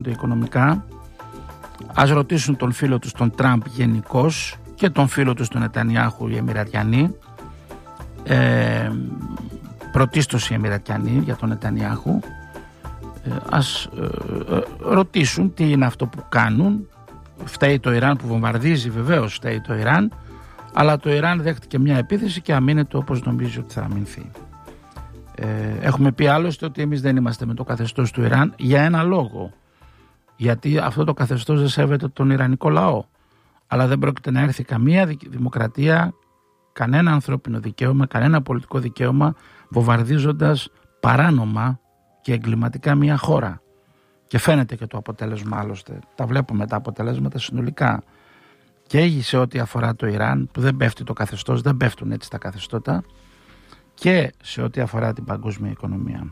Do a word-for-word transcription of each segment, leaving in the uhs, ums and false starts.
αναπτύσσονται οικονομικά. Ας ρωτήσουν τον φίλο τους τον Τραμπ γενικώς και τον φίλο τους τον Νετανιάχου οι Εμιρατιανοί. Ε, πρωτίστως οι Εμιρατιανοί για τον Νετανιάχου. Ε, ας ε, ε, ρωτήσουν τι είναι αυτό που κάνουν. Φταίει το Ιράν που βομβαρδίζει, βεβαίως φταίει το Ιράν, αλλά το Ιράν δέχτηκε μια επίθεση και αμήνεται όπως νομίζει ότι θα αμυνθεί. Ε, έχουμε πει άλλωστε ότι εμείς δεν είμαστε με το καθεστώς του Ιράν για ένα λόγο. Γιατί αυτό το καθεστώς δεν σέβεται τον Ιρανικό λαό. Αλλά δεν πρόκειται να έρθει καμία δημοκρατία, κανένα ανθρώπινο δικαίωμα, κανένα πολιτικό δικαίωμα βομβαρδίζοντας παράνομα και εγκληματικά μια χώρα. Και φαίνεται και το αποτέλεσμα άλλωστε. Τα βλέπουμε τα αποτελέσματα συνολικά. Και σε ό,τι αφορά το Ιράν, που δεν πέφτει το καθεστώς, δεν πέφτουν έτσι τα καθεστώτα, και σε ό,τι αφορά την παγκόσμια οικονομία.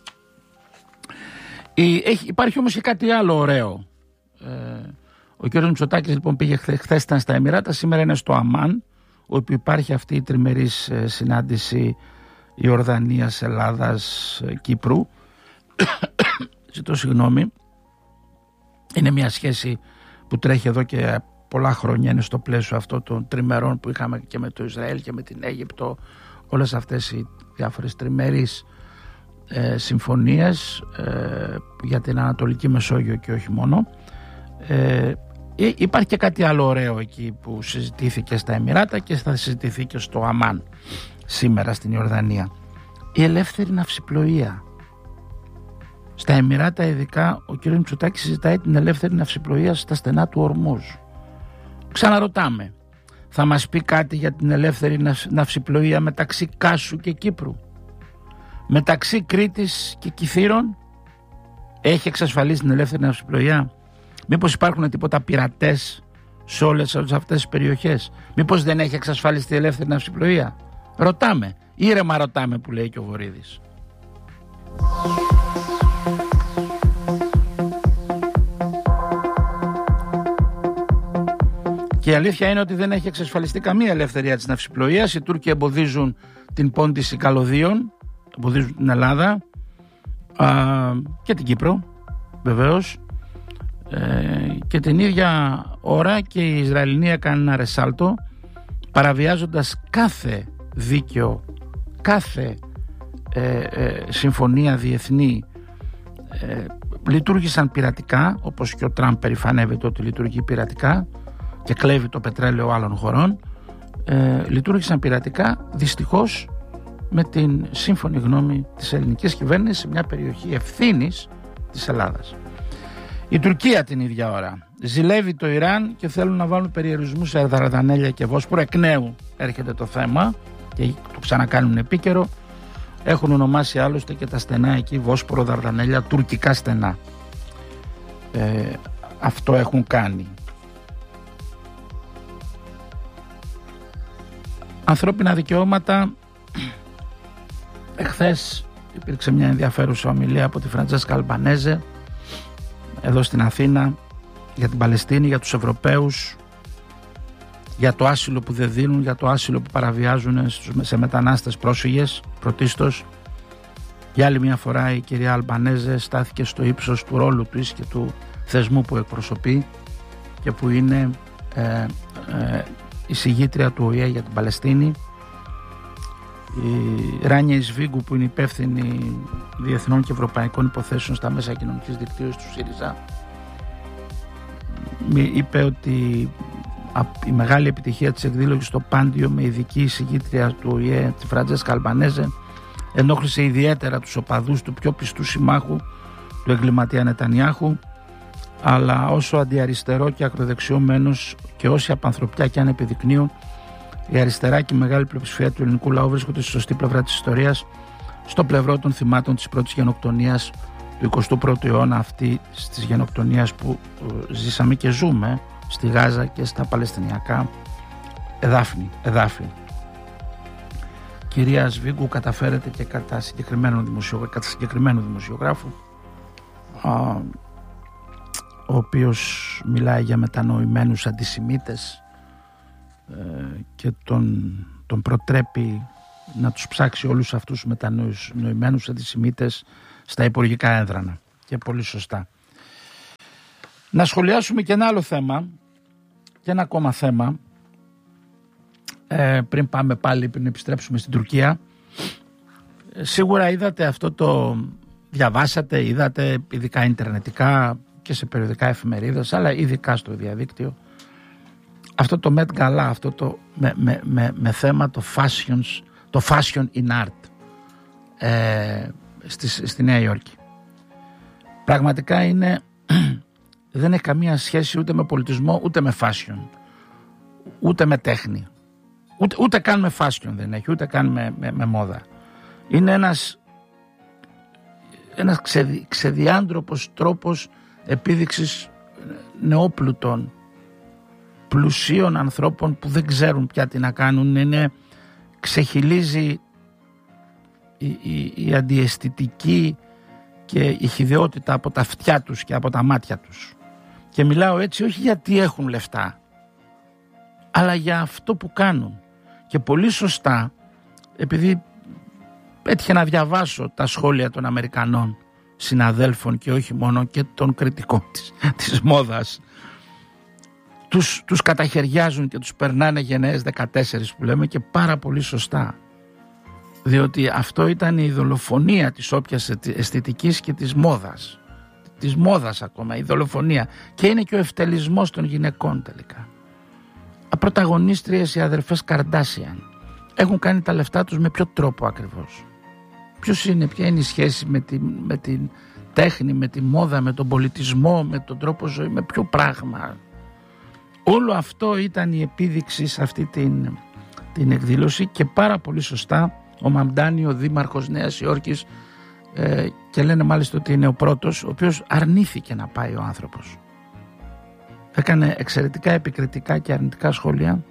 Έχει, υπάρχει όμως και κάτι άλλο ωραίο. Ε, ο κ. Μητσοτάκης λοιπόν πήγε χθες, ήταν στα Εμιράτα, σήμερα είναι στο Αμάν, όπου υπάρχει αυτή η τριμερής συνάντηση Ιορδανίας, Ελλάδας, Κύπρου. Ζητώ συγγνώμη. Είναι μια σχέση που τρέχει εδώ και πολλά χρόνια, είναι στο πλαίσιο αυτό των τριμερών που είχαμε και με το Ισραήλ και με την Αίγυπτο, όλες αυτές οι διάφορες τριμερείς ε, συμφωνίες ε, για την Ανατολική Μεσόγειο και όχι μόνο. Ε, υπάρχει και κάτι άλλο ωραίο εκεί που συζητήθηκε στα Εμιράτα και θα συζητηθεί και στο Αμάν σήμερα στην Ιορδανία. Η ελεύθερη ναυσιπλοεία. Στα Εμιράτα ειδικά ο κ. Μητσοτάκης συζητάει την ελεύθερη ναυσιπλοεία στα στενά του Ορμούζ. Ξαναρωτάμε, θα μας πει κάτι για την ελεύθερη ναυσιπλοεία μεταξύ Κάσου και Κύπρου, μεταξύ Κρήτης και Κιθήρων? Έχει εξασφαλίσει την ελεύθερη ναυσιπλοεία? Μήπως υπάρχουν τίποτα πειρατές σε όλες αυτές τις περιοχές? Μήπως δεν έχει εξασφαλίσει την ελεύθερη ναυσιπλοεία? Ρωτάμε, ήρεμα ρωτάμε που λέει και ο Βορίδης. Και η αλήθεια είναι ότι δεν έχει εξασφαλιστεί καμία ελευθερία της ναυσιπλοείας. Οι Τούρκοι εμποδίζουν την πόντιση καλωδίων, εμποδίζουν την Ελλάδα α, και την Κύπρο βεβαίως, ε, και την ίδια ώρα και οι Ισραηλινοί έκαναν ένα ρεσάλτο παραβιάζοντας κάθε δίκαιο, κάθε ε, ε, συμφωνία διεθνή. ε, λειτουργήσαν πειρατικά, όπως και ο Τραμπ περηφανεύεται ότι λειτουργεί πειρατικά και κλέβει το πετρέλαιο άλλων χωρών. ε, λειτουργήσαν πειρατικά δυστυχώς με την σύμφωνη γνώμη της ελληνικής κυβέρνησης σε μια περιοχή ευθύνης της Ελλάδας. Η Τουρκία την ίδια ώρα ζηλεύει το Ιράν και θέλουν να βάλουν περιορισμούς σε Δαρδανέλια και Βόσπορο. Εκ νέου έρχεται το θέμα και το ξανακάνουν επίκαιρο. Έχουν ονομάσει άλλωστε και τα στενά εκεί Βόσπορο, Δαρδανέλια, τουρκικά στενά. Ε, αυτό έχουν κάνει. Ανθρώπινα δικαιώματα. Εχθές υπήρξε μια ενδιαφέρουσα ομιλία από τη Φραντζέσκα Αλμπανέζε εδώ στην Αθήνα για την Παλαιστίνη, για τους Ευρωπαίους, για το άσυλο που δεν δίνουν, για το άσυλο που παραβιάζουν σε μετανάστες πρόσφυγες πρωτίστως. Για άλλη μια φορά η κυρία Αλμπανέζε στάθηκε στο ύψος του ρόλου της και του θεσμού που εκπροσωπεί και που είναι ε, ε, η συγγήτρια του Ο Ε Ε για την Παλαιστίνη. Η Ράνια Ισβίγκου, που είναι υπεύθυνη διεθνών και ευρωπαϊκών υποθέσεων στα μέσα κοινωνικής δικτύωσης του ΣΥΡΙΖΑ, είπε ότι η μεγάλη επιτυχία της εκδήλωσης στο Πάντιο με ειδική εισηγήτρια του Ο Ε Ε, τη Φραντζέσκα Αλμπανέζε, ενόχλησε ιδιαίτερα τους οπαδούς του πιο πιστού συμμάχου του εγκληματία Νετανιάχου, αλλά όσο αντιαριστερό και ακροδεξιωμένος και όση απανθρωπιά και αν επιδεικνύουν, η αριστερά και η μεγάλη πλειοψηφία του ελληνικού λαού βρίσκονται στη σωστή πλευρά της ιστορίας, στο πλευρό των θυμάτων της πρώτης γενοκτονίας του εικοστού πρώτου αιώνα, αυτή της γενοκτονίας που ζήσαμε και ζούμε στη Γάζα και στα Παλαιστινιακά εδάφη. εδάφη. Κυρία Σβίγκου, καταφέρεται και κατά συγκεκριμένου δημοσιογράφου, κατά συγκεκριμένου δημοσιογράφου α, ο οποίος μιλάει για μετανοημένους αντισημίτες ε, και τον, τον προτρέπει να τους ψάξει όλους αυτούς τους μετανοημένους αντισημίτες στα υπουργικά έδρανα, και πολύ σωστά. Να σχολιάσουμε και ένα άλλο θέμα, και ένα ακόμα θέμα, ε, πριν πάμε πάλι, πριν επιστρέψουμε στην Τουρκία. Ε, σίγουρα είδατε αυτό το, διαβάσατε, είδατε ειδικά ιντερνετικά και σε περιοδικά εφημερίδες, αλλά ειδικά στο διαδίκτυο, αυτό το Met Gala, αυτό το με, με, με, με θέμα το fashions, το fashion in art ε, στη, στη Νέα Υόρκη. Πραγματικά είναι, δεν έχει καμία σχέση ούτε με πολιτισμό, ούτε με fashion, ούτε με τέχνη, ούτε, ούτε καν με fashion δεν έχει, ούτε καν με, με, με μόδα. Είναι ένας, ένας ξεδι, ξεδιάντροπος τρόπος επίδειξης νεόπλουτων, πλουσίων ανθρώπων που δεν ξέρουν πια τι να κάνουν. Είναι, ξεχυλίζει η, η, η αντιαισθητική και η χυδαιότητα από τα αυτιά τους και από τα μάτια τους. Και μιλάω έτσι όχι γιατί έχουν λεφτά, αλλά για αυτό που κάνουν. Και πολύ σωστά, επειδή έτυχε να διαβάσω τα σχόλια των Αμερικανών συναδέλφων και όχι μόνο, και των κριτικών της, της μόδας, τους, τους καταχαιριάζουν και τους περνάνε γενναίες δεκατέσσερις που λέμε, και πάρα πολύ σωστά. Διότι αυτό ήταν η δολοφονία της όποιας αισθητικής και της μόδας. Της μόδας ακόμα, η δολοφονία. Και είναι και ο ευτελισμός των γυναικών τελικά. Απρωταγωνίστριες οι αδερφές Καρντάσιαν έχουν κάνει τα λεφτά τους με ποιο τρόπο ακριβώς? Ποιος είναι, ποια είναι η σχέση με την, με την τέχνη, με τη μόδα, με τον πολιτισμό, με τον τρόπο ζωή, με ποιο πράγμα? Όλο αυτό ήταν η επίδειξη σε αυτή την, την εκδήλωση, και πάρα πολύ σωστά ο Μαμντάνι, ο δήμαρχος Νέας Υόρκης, ε, και λένε μάλιστα ότι είναι ο πρώτος ο οποίος αρνήθηκε να πάει ο άνθρωπος. Έκανε εξαιρετικά επικριτικά και αρνητικά σχόλια.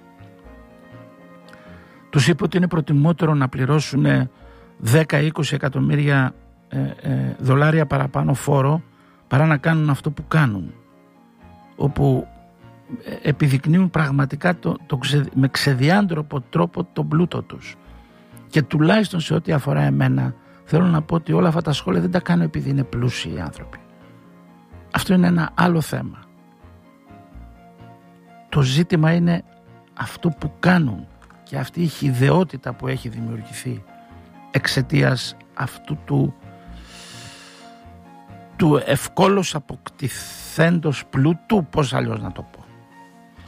Τους είπε ότι είναι προτιμότερο να πληρώσουν δέκα με είκοσι εκατομμύρια ε, ε, δολάρια παραπάνω φόρο παρά να κάνουν αυτό που κάνουν, όπου επιδεικνύουν πραγματικά το, το ξε, με ξεδιάντροπο τρόπο τον πλούτο τους. Και τουλάχιστον σε ό,τι αφορά εμένα, θέλω να πω ότι όλα αυτά τα σχόλια δεν τα κάνω επειδή είναι πλούσιοι οι άνθρωποι. Αυτό είναι ένα άλλο θέμα. Το ζήτημα είναι αυτό που κάνουν και αυτή η χυδαιότητα που έχει δημιουργηθεί εξαιτίας αυτού του, του ευκόλως αποκτηθέντος πλούτου, πώς αλλιώς να το πω.